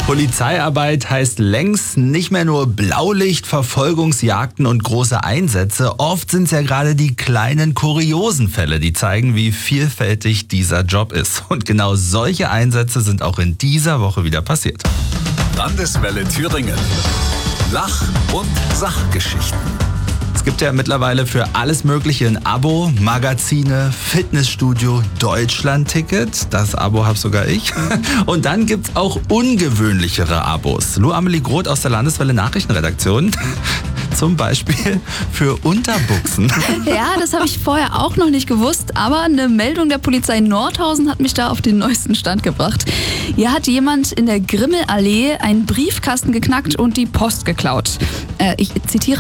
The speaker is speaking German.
Polizeiarbeit heißt längst nicht mehr nur Blaulicht, Verfolgungsjagden und große Einsätze. Oft sind es ja gerade die kleinen kuriosen Fälle, die zeigen, wie vielfältig dieser Job ist. Und genau solche Einsätze sind auch in dieser Woche wieder passiert. Landeswelle Thüringen. Lach- und Sachgeschichten. Es gibt ja mittlerweile für alles Mögliche ein Abo, Magazine, Fitnessstudio, Deutschland-Ticket. Das Abo habe sogar ich. Und dann gibt's auch ungewöhnlichere Abos. Lou Amelie Groth aus der Landeswelle Nachrichtenredaktion. Zum Beispiel für Unterbuchsen. Ja, das habe ich vorher auch noch nicht gewusst, aber eine Meldung der Polizei Nordhausen hat mich da auf den neuesten Stand gebracht. Hier hat jemand in der Grimmelallee einen Briefkasten geknackt und die Post geklaut. Ich zitiere: